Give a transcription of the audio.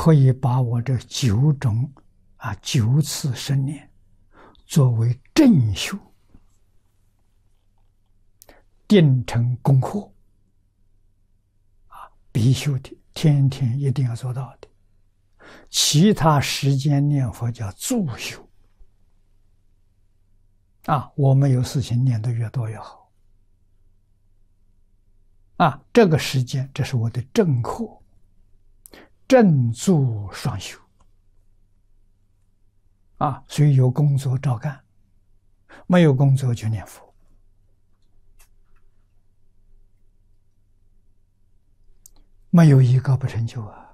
可以把我这9次生念作为正修，定成功课必修的，天天一定要做到的。其他时间念佛叫助修我们有事情念得越多越好这个时间，这是我的正课，正助双修所以有工作照干，没有工作就念佛。没有一个不成就